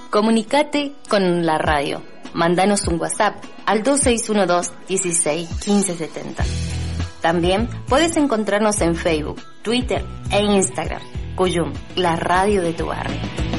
Comunicate con la radio. Mándanos un WhatsApp al 2612 16 15 70. También puedes encontrarnos en Facebook, Twitter e Instagram. Cuyum, la radio de tu barrio.